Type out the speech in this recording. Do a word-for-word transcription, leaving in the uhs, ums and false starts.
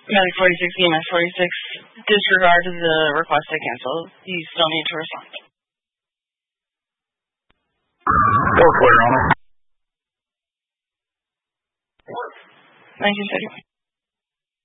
Medic forty-six, E M S forty-six, disregarded the request to cancel. You still need to respond. Go for it, Honor. nineteen thirty.